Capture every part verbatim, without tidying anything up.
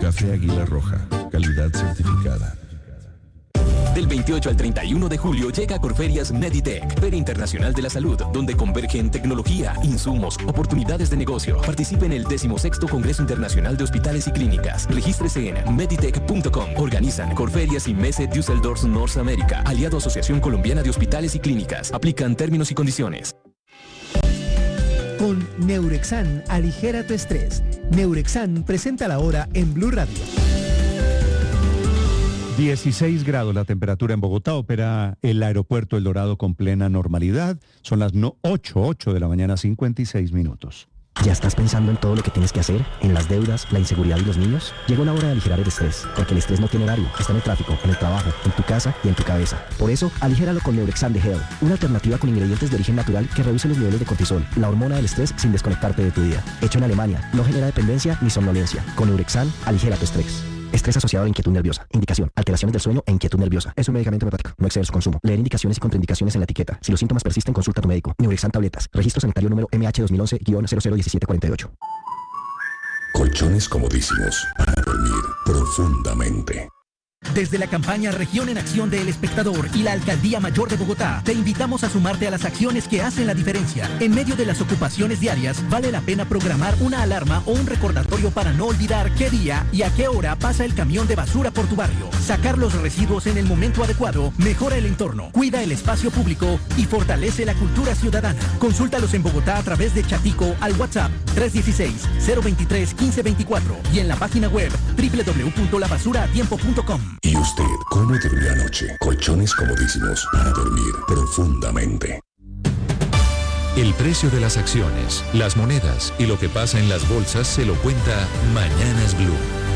Café Águila Roja, calidad certificada. Del veintiocho al treinta y uno de julio llega a Corferias Meditech, Feria Internacional de la Salud, donde convergen tecnología, insumos, oportunidades de negocio. Participe en el decimosexto Congreso Internacional de Hospitales y Clínicas. Regístrese en meditech punto com. Organizan Corferias y Messe Düsseldorf North America, aliado a Asociación Colombiana de Hospitales y Clínicas. Aplican términos y condiciones. Con Neurexan, aligera tu estrés. Neurexan presenta la hora en Blue Radio. dieciséis grados la temperatura en Bogotá, opera el aeropuerto El Dorado con plena normalidad. Son las ocho de la mañana, cincuenta y seis minutos. ¿Ya estás pensando en todo lo que tienes que hacer? ¿En las deudas, la inseguridad y los niños? Llegó la hora de aligerar el estrés, porque el estrés no tiene horario, está en el tráfico, en el trabajo, en tu casa y en tu cabeza. Por eso, aligéralo con Neurexan de Hell, una alternativa con ingredientes de origen natural que reduce los niveles de cortisol, la hormona del estrés sin desconectarte de tu día. Hecho en Alemania, no genera dependencia ni somnolencia. Con Neurexan, aligera tu estrés. Estrés asociado a inquietud nerviosa. Indicación: alteraciones del sueño e inquietud nerviosa. Es un medicamento homeopático. No exceder su consumo. Leer indicaciones y contraindicaciones en la etiqueta. Si los síntomas persisten, consulta a tu médico. Neurexan tabletas. Registro sanitario número M H dos mil once guion cero cero diecisiete cuarenta y ocho. Colchones comodísimos para dormir profundamente. Desde la campaña Región en Acción de El Espectador y la Alcaldía Mayor de Bogotá, te invitamos a sumarte a las acciones que hacen la diferencia. En medio de las ocupaciones diarias, vale la pena programar una alarma o un recordatorio para no olvidar qué día y a qué hora pasa el camión de basura por tu barrio. Sacar los residuos en el momento adecuado mejora el entorno, cuida el espacio público y fortalece la cultura ciudadana. Consúltalos en Bogotá a través de Chatico al WhatsApp tres uno seis, cero dos tres, uno cinco dos cuatro y en la página web doble u doble u doble u punto la basura a tiempo punto com. ¿Y usted cómo durmió anoche? Colchones comodísimos para dormir profundamente. El precio de las acciones, las monedas y lo que pasa en las bolsas se lo cuenta Mañanas Blue.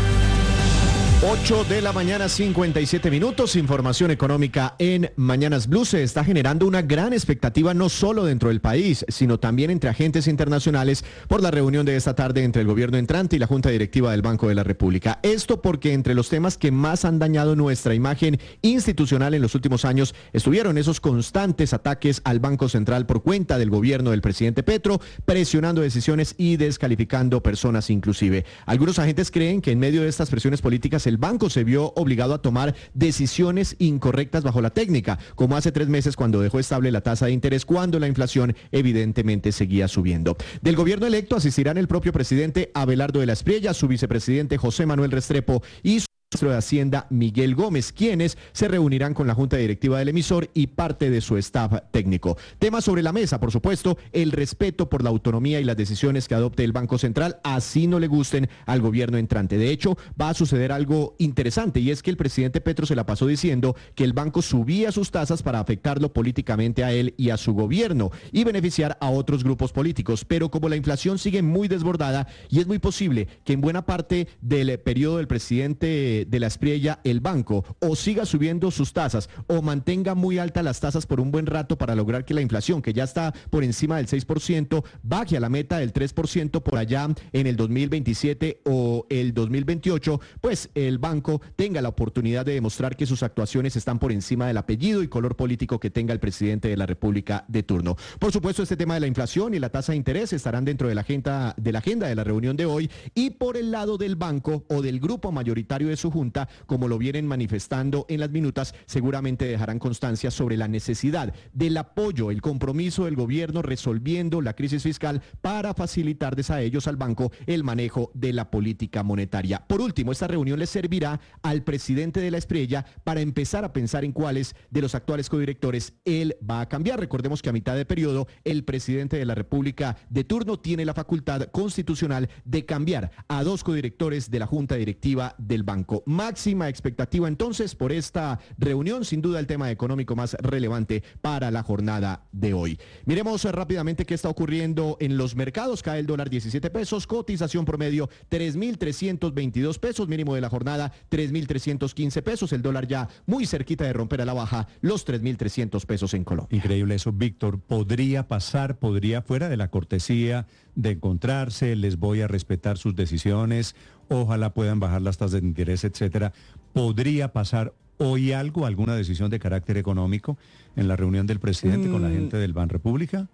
ocho de la mañana, cincuenta y siete minutos, información económica en Mañanas Blue. Se está generando una gran expectativa no solo dentro del país, sino también entre agentes internacionales por la reunión de esta tarde entre el gobierno entrante y la Junta Directiva del Banco de la República. Esto porque entre los temas que más han dañado nuestra imagen institucional en los últimos años estuvieron esos constantes ataques al Banco Central por cuenta del gobierno del presidente Petro, presionando decisiones y descalificando personas inclusive. Algunos agentes creen que en medio de estas presiones políticas el banco se vio obligado a tomar decisiones incorrectas bajo la técnica, como hace tres meses cuando dejó estable la tasa de interés cuando la inflación evidentemente seguía subiendo. Del gobierno electo asistirán el propio presidente Abelardo de la Espriella, su vicepresidente José Manuel Restrepo y su ministro de Hacienda Miguel Gómez, quienes se reunirán con la Junta Directiva del emisor y parte de su staff técnico. Temas sobre la mesa, por supuesto, el respeto por la autonomía y las decisiones que adopte el Banco Central, así no le gusten al gobierno entrante. De hecho, va a suceder algo interesante y es que el presidente Petro se la pasó diciendo que el banco subía sus tasas para afectarlo políticamente a él y a su gobierno y beneficiar a otros grupos políticos, pero como la inflación sigue muy desbordada y es muy posible que en buena parte del periodo del presidente de la Espriella, el banco o siga subiendo sus tasas o mantenga muy altas las tasas por un buen rato para lograr que la inflación, que ya está por encima del seis por ciento, baje a la meta del tres por ciento por allá en el dos mil veintisiete o el dos mil veintiocho, pues el banco tenga la oportunidad de demostrar que sus actuaciones están por encima del apellido y color político que tenga el presidente de la República de turno. Por supuesto, este tema de la inflación y la tasa de interés estarán dentro de la agenda de la agenda de la reunión de hoy, y por el lado del banco o del grupo mayoritario de su junta, como lo vienen manifestando en las minutas, seguramente dejarán constancia sobre la necesidad del apoyo, el compromiso del gobierno resolviendo la crisis fiscal para facilitarles a ellos, al banco, el manejo de la política monetaria. Por último, esta reunión les servirá al presidente de la Espriella para empezar a pensar en cuáles de los actuales codirectores él va a cambiar. Recordemos que a mitad de periodo el presidente de la República de turno tiene la facultad constitucional de cambiar a dos codirectores de la Junta Directiva del banco. Máxima expectativa entonces por esta reunión, sin duda el tema económico más relevante para la jornada de hoy. Miremos rápidamente qué está ocurriendo en los mercados. Cae el dólar diecisiete pesos, cotización promedio tres mil trescientos veintidós pesos, mínimo de la jornada tres mil trescientos quince pesos, el dólar ya muy cerquita de romper a la baja los tres mil trescientos pesos en Colombia. Increíble eso, Víctor. Podría pasar, podría fuera de la cortesía de encontrarse, les voy a respetar sus decisiones, ojalá puedan bajar las tasas de interés, etcétera. ¿Podría pasar hoy algo, alguna decisión de carácter económico en la reunión del presidente mm. con la gente del Ban República?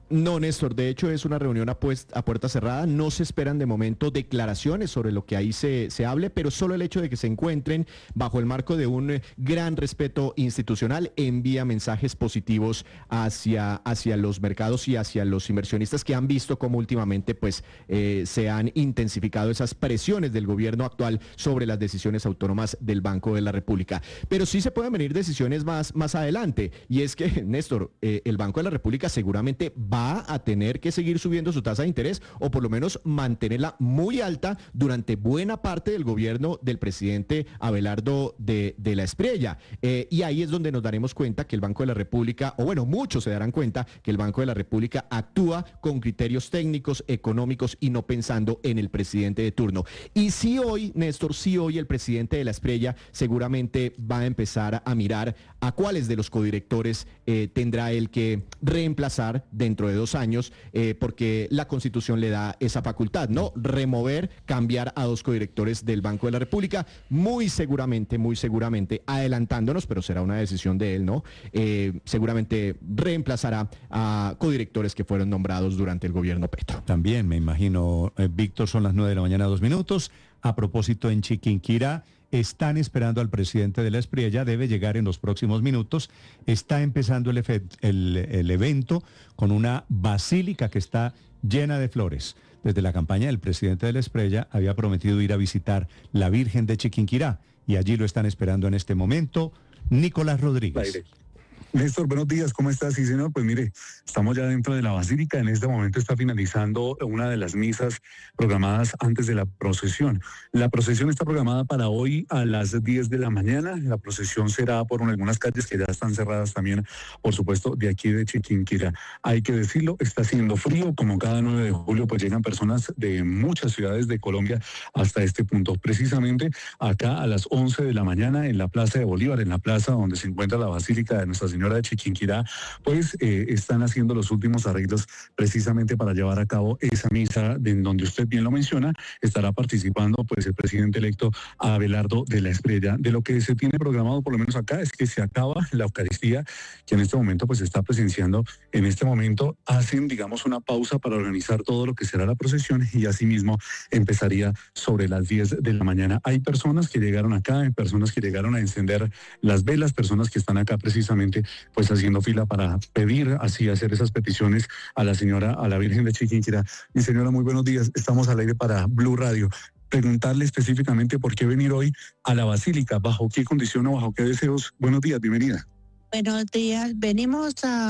No, Néstor, de hecho es una reunión a, pues, a puerta cerrada, no se esperan de momento declaraciones sobre lo que ahí se, se hable, pero solo el hecho de que se encuentren bajo el marco de un gran respeto institucional envía mensajes positivos hacia, hacia los mercados y hacia los inversionistas que han visto cómo últimamente pues, eh, se han intensificado esas presiones del gobierno actual sobre las decisiones autónomas del Banco de la República. Pero sí se pueden venir decisiones más, más adelante, y es que, Néstor, eh, el Banco de la República seguramente va va a tener que seguir subiendo su tasa de interés o por lo menos mantenerla muy alta durante buena parte del gobierno del presidente Abelardo de, de la Espriella. Eh, y ahí es donde nos daremos cuenta que el Banco de la República, o bueno, muchos se darán cuenta que el Banco de la República actúa con criterios técnicos, económicos y no pensando en el presidente de turno. Y sí hoy, Néstor, sí hoy el presidente de la Espriella seguramente va a empezar a mirar a cuáles de los codirectores eh, tendrá él que reemplazar dentro de dos años, eh, porque la Constitución le da esa facultad, ¿no? Remover, cambiar a dos codirectores del Banco de la República, muy seguramente, muy seguramente, adelantándonos, pero será una decisión de él, ¿no? Eh, seguramente reemplazará a codirectores que fueron nombrados durante el gobierno Petro. También, me imagino, eh, Víctor, son las nueve de la mañana, dos minutos. A propósito, en Chiquinquirá, están esperando al presidente de la Espriella, debe llegar en los próximos minutos. Está empezando el, el, el evento con una basílica que está llena de flores. Desde la campaña, el presidente de la Espriella había prometido ir a visitar la Virgen de Chiquinquirá y allí lo están esperando en este momento. Nicolás Rodríguez. Néstor, buenos días, ¿cómo estás? Sí, señor, pues mire, estamos ya dentro de la basílica, en este momento está finalizando una de las misas programadas antes de la procesión. La procesión está programada para hoy a las diez de la mañana, la procesión será por algunas calles que ya están cerradas también, por supuesto, de aquí de Chiquinquirá. Hay que decirlo, está haciendo frío, como cada nueve de julio, pues llegan personas de muchas ciudades de Colombia hasta este punto. Precisamente acá a las once de la mañana en la Plaza de Bolívar, en la plaza donde se encuentra la Basílica de Nuestra Señora de Chiquinquirá, pues eh, están haciendo los últimos arreglos precisamente para llevar a cabo esa misa de en donde usted bien lo menciona, estará participando pues el presidente electo Abelardo de la Espriella. De lo que se tiene programado por lo menos acá es que se acaba la Eucaristía, que en este momento pues está presenciando, en este momento hacen digamos una pausa para organizar todo lo que será la procesión y asimismo empezaría sobre las diez de la mañana. Hay personas que llegaron acá, hay personas que llegaron a encender las velas, personas que están acá precisamente pues haciendo fila para pedir, así hacer esas peticiones a la señora, a la Virgen de Chiquinquirá. Mi señora, muy buenos días, estamos al aire para Blue Radio. Preguntarle específicamente por qué venir hoy a la Basílica, bajo qué condición o bajo qué deseos. Buenos días, bienvenida. Buenos días, venimos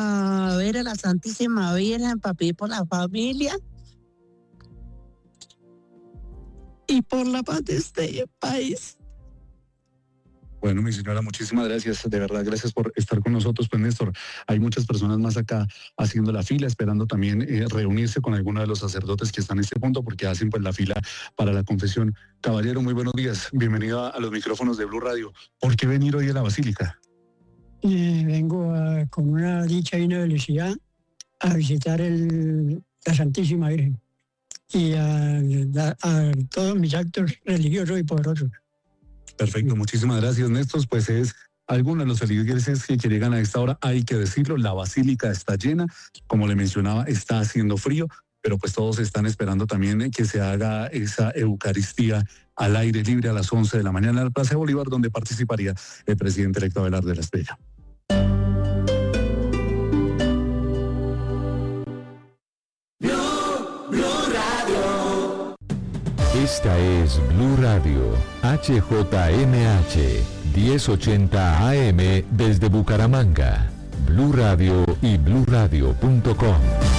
a ver a la Santísima Virgen para pedir por la familia y por la paz de este país. Bueno, mi señora, muchísimas gracias, de verdad, gracias por estar con nosotros. Pues Néstor, hay muchas personas más acá haciendo la fila, esperando también eh, reunirse con alguno de los sacerdotes que están en este punto, porque hacen pues la fila para la confesión. Caballero, muy buenos días, bienvenido a, a los micrófonos de Blue Radio. ¿Por qué venir hoy a la Basílica? Eh, vengo a, con una dicha y una felicidad a visitar el, la Santísima Virgen y a, a, a todos mis actos religiosos y poderosos. Perfecto, muchísimas gracias, Néstor. Pues es algunos de los feligreses que, que llegan a esta hora, hay que decirlo, la basílica está llena, como le mencionaba, está haciendo frío, pero pues todos están esperando también que se haga esa Eucaristía al aire libre a las once de la mañana en la Plaza de Bolívar, donde participaría el presidente electo Abelardo de la Espriella. Esta es Blue Radio, H J M H, diez ochenta A M desde Bucaramanga. Blue Radio y blue radio punto com.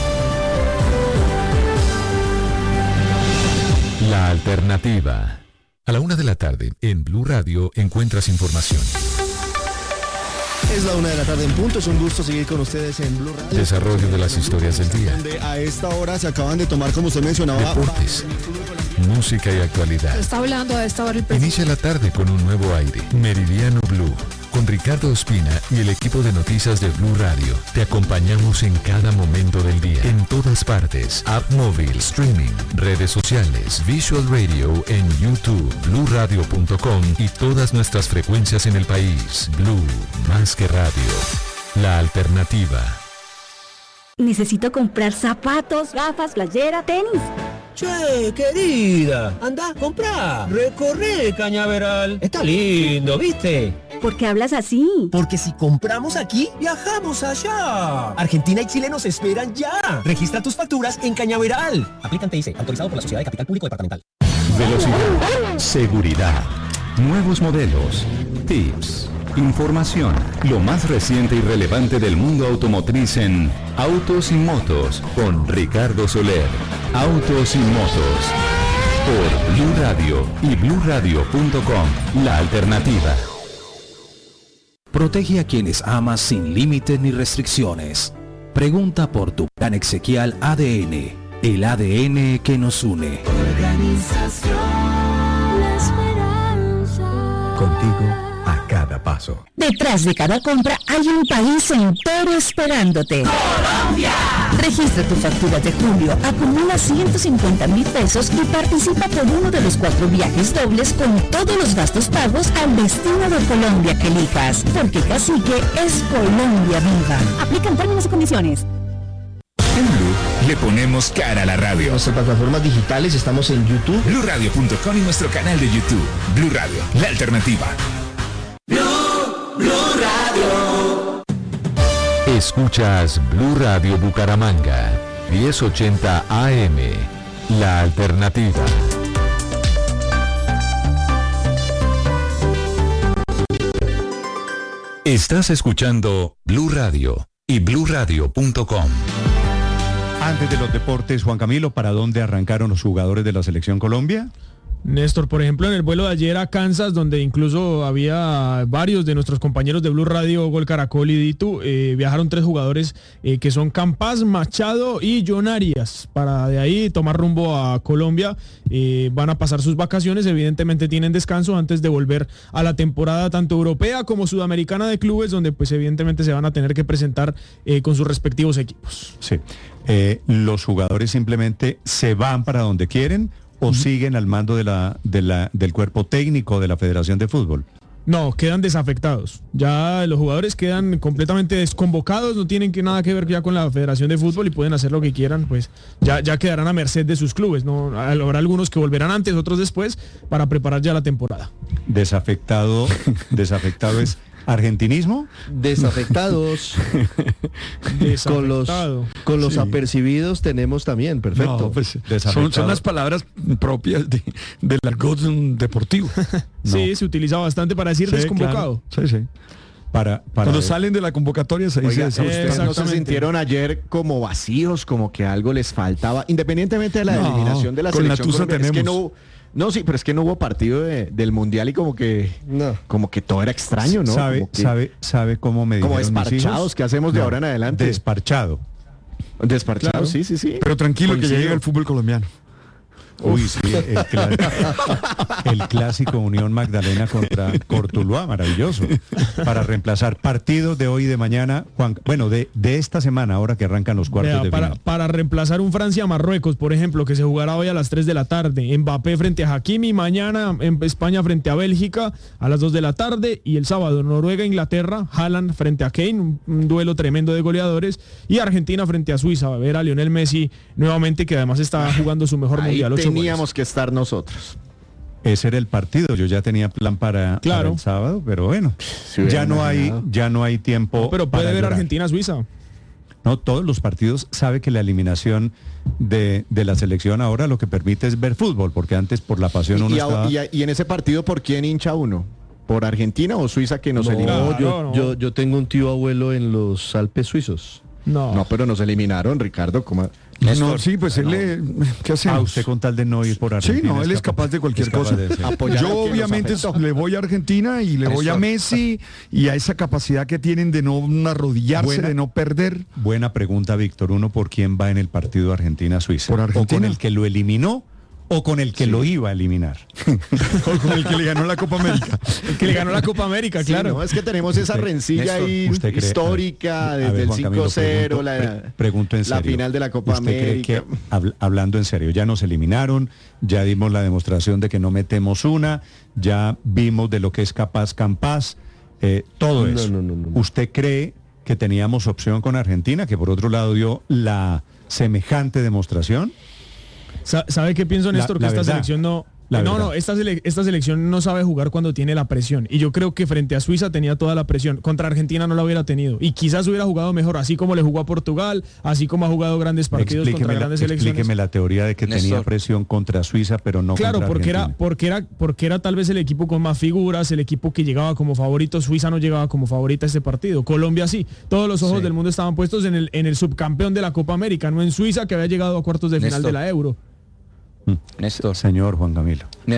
La alternativa. A la una de la tarde, en Blue Radio encuentras información. Es la una de la tarde en punto, es un gusto seguir con ustedes en Blue Radio. Desarrollo de las historias del día. Donde a esta hora se acaban de tomar, como usted mencionaba, deportes, música y actualidad. Está hablando a esta hora el presidente. Inicia la tarde con un nuevo aire. Meridiano Blue. Con Ricardo Ospina y el equipo de noticias de Blue Radio. Te acompañamos en cada momento del día. En todas partes. App móvil, streaming, redes sociales, Visual Radio en YouTube, blue radio punto com y todas nuestras frecuencias en el país. Blue, más que radio. La alternativa. Necesito comprar zapatos, gafas, playera, tenis. Che, querida, anda, comprá, recorre Cañaveral. Está lindo, ¿viste? ¿Por qué hablas así? Porque si compramos aquí, viajamos allá. Argentina y Chile nos esperan ya. Registra tus facturas en Cañaveral. Aplican T I C, autorizado por la Sociedad de Capital Público Departamental. Velocidad, seguridad, nuevos modelos, tips, información, lo más reciente y relevante del mundo automotriz en Autos y Motos con Ricardo Soler. Autos y Motos por Blue Radio y blue radio punto com, la alternativa. Protege a quienes amas sin límites ni restricciones. Pregunta por tu plan Exequial A D N, el A D N que nos une. Organización La Esperanza. Contigo a cada paso. Detrás de cada compra hay un país entero esperándote. ¡Colombia! Registra tu factura de julio, acumula ciento cincuenta mil pesos y participa por uno de los cuatro viajes dobles con todos los gastos pagos al destino de Colombia que elijas. Porque Cacique es Colombia viva. Aplican términos y condiciones. En Blue le ponemos cara a la radio. En nuestras plataformas digitales estamos en YouTube, blue radio punto com y nuestro canal de YouTube. Blue Radio, la alternativa. Blue, Blue Radio. Escuchas Blue Radio Bucaramanga, diez ochenta A M, la alternativa. Estás escuchando Blue Radio y blue radio punto com. Antes de los deportes, Juan Camilo, ¿para dónde arrancaron los jugadores de la Selección Colombia? Néstor, por ejemplo, en el vuelo de ayer a Kansas, donde incluso había varios de nuestros compañeros de Blue Radio, Gol Caracol y Ditu, eh, viajaron tres jugadores eh, que son Campas, Machado y John Arias, para de ahí tomar rumbo a Colombia. Eh, van a pasar sus vacaciones, evidentemente tienen descanso antes de volver a la temporada tanto europea como sudamericana de clubes, donde pues evidentemente se van a tener que presentar eh, con sus respectivos equipos. Sí, eh, los jugadores simplemente se van para donde quieren, ¿o siguen al mando de la, de la, del cuerpo técnico de la Federación de Fútbol? No, quedan desafectados. Ya los jugadores quedan completamente desconvocados, no tienen que nada que ver ya con la Federación de Fútbol y pueden hacer lo que quieran, pues ya, ya quedarán a merced de sus clubes. No, habrá algunos que volverán antes, otros después, para preparar ya la temporada. Desafectado, desafectado es argentinismo. Desafectados. con los con los sí. apercibidos tenemos también, perfecto. No, pues, son, son las palabras propias de, del argot deportivo. No. Sí, se utiliza bastante para decir sí, desconvocado. Claro. Sí, sí. Para, para Cuando ver. salen de la convocatoria se dice eso. ¿Ustedes no se sintieron ayer como vacíos, como que algo les faltaba? Independientemente de la no, eliminación de la con selección. La tusa tenemos. Es que no, no, sí, pero es que no hubo partido de, del Mundial y como que no. como que todo era extraño, ¿no? ¿Sabe, como que, sabe, sabe cómo me dijeron como desparchados, ¿qué hacemos de no, ahora en adelante? Desparchado. Desparchado, claro. sí, sí, sí. Pero tranquilo Coincido. que ya llega el fútbol colombiano. Uy, sí, el clásico, el clásico Unión Magdalena contra Cortuluá, maravilloso. Para reemplazar partidos de hoy y de mañana, Juan, bueno, de, de esta semana, ahora que arrancan los cuartos Vea, de para, final. Para reemplazar un Francia-Marruecos, por ejemplo, que se jugará hoy a las tres de la tarde, Mbappé frente a Hakimi, mañana en España frente a Bélgica a las dos de la tarde, y el sábado Noruega-Inglaterra, Haaland frente a Kane, un, un duelo tremendo de goleadores, y Argentina frente a Suiza, a ver a Lionel Messi nuevamente, que además está jugando su mejor Ahí mundial. Teníamos que estar nosotros. Ese era el partido, yo ya tenía plan para, claro. para el sábado, pero bueno, ya no hay, ya no hay tiempo. No, pero puede para ver llorar. Argentina-Suiza. No, todos los partidos sabe que la eliminación de, de la selección ahora lo que permite es ver fútbol, porque antes por la pasión uno y, estaba... y, y en ese partido, ¿por quién hincha uno? ¿Por Argentina o Suiza que nos no, eliminó? Yo, no. yo, yo tengo un tío abuelo en los Alpes suizos. No. No, pero nos eliminaron, Ricardo. ¿Cómo? No, sí, pues él le... ¿Qué hacemos? Ah, usted con tal de no ir por Argentina. Sí, no, él es capaz, capaz de cualquier capaz cosa. De Yo obviamente le voy a Argentina y le voy a Messi y a esa capacidad que tienen de no arrodillarse, buena, de no perder. Buena pregunta, Víctor. ¿Uno por quién va en el partido Argentina-Suiza? ¿Por Argentina? ¿O con el que lo eliminó o con el que sí. lo iba a eliminar? O con el que le ganó la Copa América. El que le ganó la Copa América, sí, claro. No, es que tenemos esa rencilla ahí histórica desde el cinco cero, la, pre pregunto en serio, la final de la Copa ¿usted América. Cree que, hab hablando en serio, ya nos eliminaron, ya dimos la demostración de que no metemos una, ya vimos de lo que es capaz Campas, eh, todo no, eso. No, no, no, no. ¿Usted cree que teníamos opción con Argentina, que por otro lado dio la semejante demostración. ¿Sabe qué pienso, Néstor? La, que la esta verdad, selección no... La no, verdad. no, esta, sele esta selección no sabe jugar cuando tiene la presión. Y yo creo que frente a Suiza tenía toda la presión. Contra Argentina no la hubiera tenido. Y quizás hubiera jugado mejor, así como le jugó a Portugal, así como ha jugado grandes partidos Explíqueme contra la, grandes selecciones. Explíqueme la teoría de que Néstor. tenía presión contra Suiza, pero no Claro, contra porque Argentina. era, porque era, porque era tal vez el equipo con más figuras, el equipo que llegaba como favorito. Suiza no llegaba como favorita a este partido. Colombia sí. Todos los ojos Sí. del mundo estaban puestos en el, en el subcampeón de la Copa América, no en Suiza, que había llegado a cuartos de final Néstor. de la Euro. Néstor. Señor Juan Camilo.